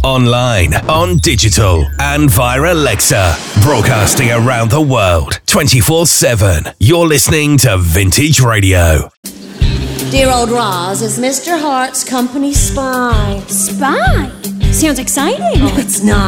online, on digital, and via Alexa. Broadcasting around the world, 24/7. You're listening to Vintage Radio. Dear old Roz is Mr. Hart's company spy. Spy? Sounds exciting. Oh, it's not.